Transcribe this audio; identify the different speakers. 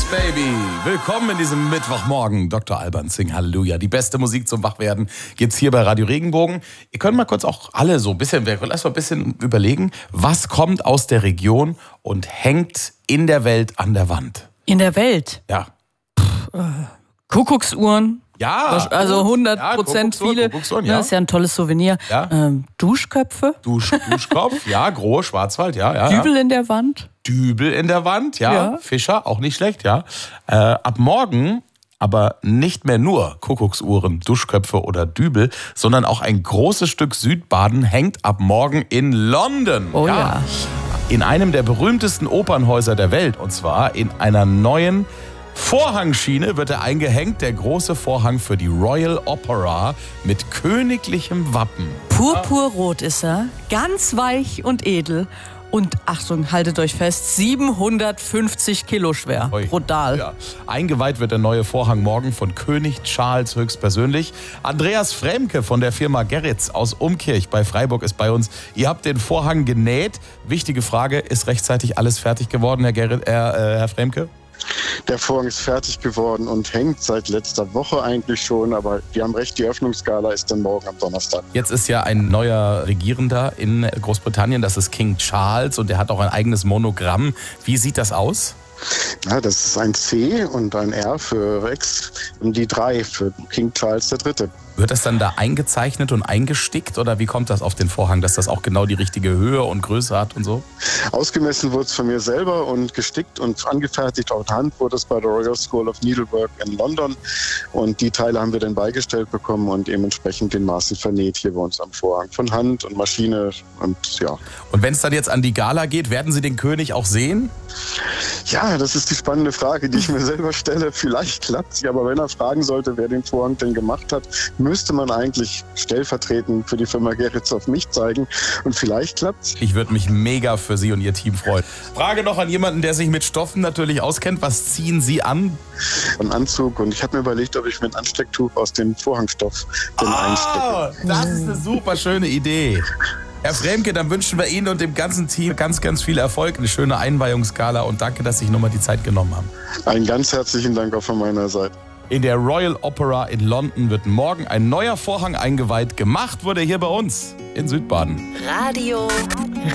Speaker 1: Baby. Willkommen in diesem Mittwochmorgen. Dr. Alban Singh, Halleluja. Die beste Musik zum Wachwerden gibt's hier bei Radio Regenbogen. Ihr könnt mal kurz auch alle so ein bisschen, lass mal ein bisschen überlegen, was kommt aus der Region und hängt in der Welt an der Wand?
Speaker 2: In der Welt?
Speaker 1: Ja.
Speaker 2: Kuckucksuhren.
Speaker 1: Ja.
Speaker 2: Also 100% viele.
Speaker 1: Ja.
Speaker 2: Das ist ja ein tolles Souvenir.
Speaker 1: Ja.
Speaker 2: Duschköpfe.
Speaker 1: Duschkopf, ja. Grohe, Schwarzwald, ja.
Speaker 2: Dübel in der Wand.
Speaker 1: Dübel in der Wand, ja. Fischer, auch nicht schlecht, ja. Ab morgen aber nicht mehr nur Kuckucksuhren, Duschköpfe oder Dübel, sondern auch ein großes Stück Südbaden hängt ab morgen in London.
Speaker 2: Oh ja.
Speaker 1: In einem der berühmtesten Opernhäuser der Welt, und zwar in einer neuen Vorhangschiene wird er eingehängt, der große Vorhang für die Royal Opera mit königlichem Wappen.
Speaker 2: Purpurrot ist er, ganz weich und edel. Und Achtung, haltet euch fest, 750 Kilo schwer. Brutal.
Speaker 1: Ja. Eingeweiht wird der neue Vorhang morgen von König Charles höchstpersönlich. Andreas Fremke von der Firma Gerritz aus Umkirch bei Freiburg ist bei uns. Ihr habt den Vorhang genäht. Wichtige Frage, ist rechtzeitig alles fertig geworden, Herr Fremke?
Speaker 3: Der Vorhang ist fertig geworden und hängt seit letzter Woche eigentlich schon, aber wir haben recht, die Öffnungsgala ist dann morgen am Donnerstag.
Speaker 1: Jetzt ist ja ein neuer Regierender in Großbritannien, das ist King Charles und der hat auch ein eigenes Monogramm. Wie sieht das aus?
Speaker 3: Ja, das ist ein C und ein R für Rex und die 3 für King Charles III.
Speaker 1: Wird das dann da eingezeichnet und eingestickt oder wie kommt das auf den Vorhang, dass das auch genau die richtige Höhe und Größe hat und so?
Speaker 3: Ausgemessen wurde es von mir selber und gestickt und angefertigt auf Hand wurde es bei der Royal School of Needlework in London und die Teile haben wir dann beigestellt bekommen und dementsprechend den Maßen vernäht hier bei uns am Vorhang von Hand und Maschine und ja.
Speaker 1: Und wenn es dann jetzt an die Gala geht, werden Sie den König auch sehen?
Speaker 3: Ja, das ist die spannende Frage, die ich mir selber stelle. Vielleicht klappt sie, aber wenn er fragen sollte, wer den Vorhang denn gemacht hat, müsste man eigentlich stellvertretend für die Firma Gerritz auf mich zeigen und vielleicht klappt's.
Speaker 1: Ich würde mich mega für Sie und Ihr Team freuen. Frage noch an jemanden, der sich mit Stoffen natürlich auskennt. Was ziehen Sie an?
Speaker 3: Ein Anzug und ich habe mir überlegt, ob ich mir ein Anstecktuch aus dem Vorhangstoff einstecke.
Speaker 1: Das ist eine super schöne Idee. Herr Fremke, dann wünschen wir Ihnen und dem ganzen Team ganz, ganz viel Erfolg, eine schöne Einweihungsgala und danke, dass Sie sich nochmal die Zeit genommen haben.
Speaker 3: Einen ganz herzlichen Dank auch von meiner Seite.
Speaker 1: In der Royal Opera in London wird morgen ein neuer Vorhang eingeweiht. Gemacht wurde hier bei uns in Südbaden.
Speaker 4: Radio